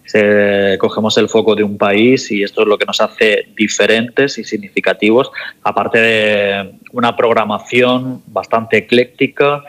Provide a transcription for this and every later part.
Cogemos el foco de un país y esto es lo que nos hace diferentes y significativos, aparte de una programación bastante ecléctica,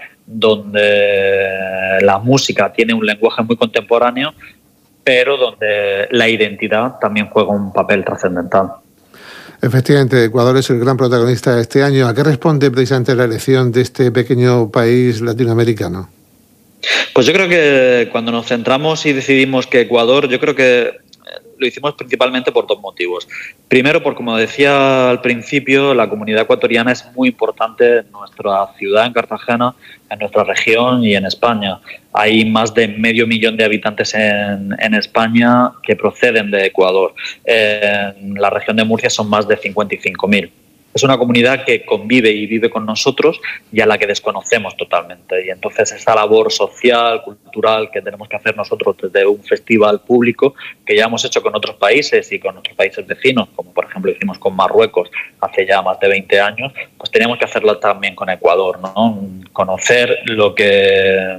donde la música tiene un lenguaje muy contemporáneo, pero donde la identidad también juega un papel trascendental. Efectivamente, Ecuador es el gran protagonista de este año. ¿A qué responde precisamente la elección de este pequeño país latinoamericano? Pues yo creo que cuando nos centramos y decidimos que Ecuador, yo creo que lo hicimos principalmente por dos motivos. Primero, porque como decía al principio, la comunidad ecuatoriana es muy importante en nuestra ciudad, en Cartagena, en nuestra región y en España. Hay más de 500.000 de habitantes en España que proceden de Ecuador. En la región de Murcia son más de 55.000. Es una comunidad que convive y vive con nosotros y a la que desconocemos totalmente. Y entonces esa labor social, cultural que tenemos que hacer nosotros desde un festival público, que ya hemos hecho con otros países y con otros países vecinos, como por ejemplo hicimos con Marruecos hace ya más de 20 años, pues teníamos que hacerlo también con Ecuador, ¿no? Conocer lo que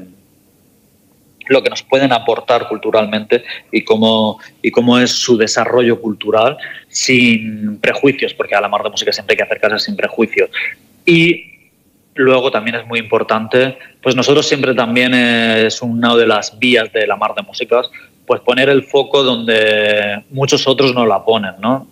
nos pueden aportar culturalmente y cómo es su desarrollo cultural sin prejuicios, porque a la Mar de Música siempre hay que acercarse sin prejuicios. Y luego también es muy importante, pues nosotros siempre también es una de las vías de la Mar de Músicas, pues poner el foco donde muchos otros no la ponen, ¿no?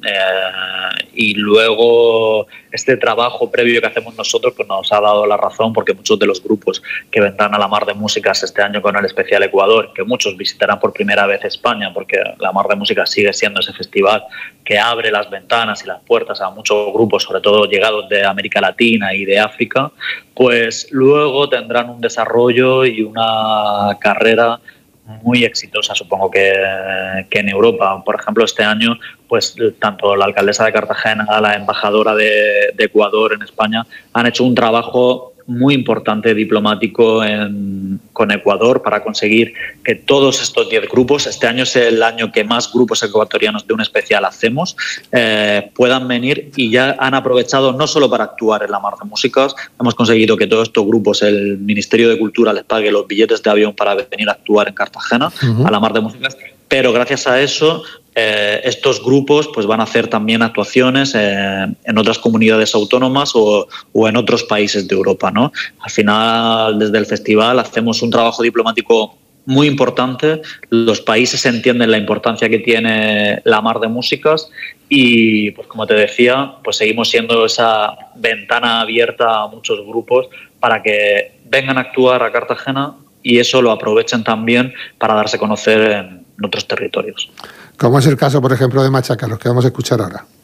Y luego este trabajo previo que hacemos nosotros pues nos ha dado la razón, porque muchos de los grupos que vendrán a la Mar de Músicas este año con el especial Ecuador, que muchos visitarán por primera vez España, porque la Mar de Músicas sigue siendo ese festival que abre las ventanas y las puertas a muchos grupos, sobre todo llegados de América Latina y de África, pues luego tendrán un desarrollo y una carrera muy exitosa, supongo que en Europa. Por ejemplo, este año, pues tanto la alcaldesa de Cartagena, la embajadora de Ecuador en España, han hecho un trabajo muy importante diplomático con Ecuador para conseguir que todos estos 10 grupos, este año es el año que más grupos ecuatorianos de un especial hacemos, puedan venir, y ya han aprovechado no solo para actuar en la Mar de Músicas, hemos conseguido que todos estos grupos, el Ministerio de Cultura les pague los billetes de avión para venir a actuar en Cartagena, a la Mar de Músicas, pero gracias a eso estos grupos pues van a hacer también actuaciones en otras comunidades autónomas o en otros países de Europa, ¿no? Al final, desde el festival hacemos un trabajo diplomático muy importante. Los países entienden la importancia que tiene la Mar de Músicas y, pues como te decía, pues seguimos siendo esa ventana abierta a muchos grupos para que vengan a actuar a Cartagena y eso lo aprovechen también para darse a conocer en otros territorios. Como es el caso, por ejemplo, de Machaca, los que vamos a escuchar ahora.